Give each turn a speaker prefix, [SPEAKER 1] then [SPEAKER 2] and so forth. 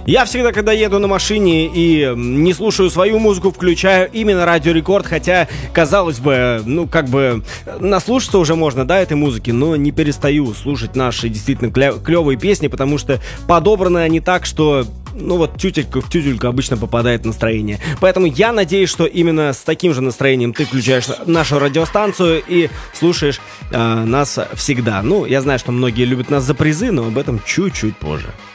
[SPEAKER 1] Я всегда, когда еду на машине и не слушаю свою музыку, включаю именно Радио Рекорд, хотя, казалось бы, ну, как бы, наслушаться уже можно, да, этой музыки, но не перестаю слушать наши действительно клевые песни, потому что подобраны они так, что, ну, вот тютелька в тютельку обычно попадает в настроение. Поэтому я надеюсь, что именно с таким же настроением ты включаешь нашу радиостанцию и слушаешь нас всегда. Ну, я знаю, что многие любят нас за призы, но об этом чуть-чуть позже.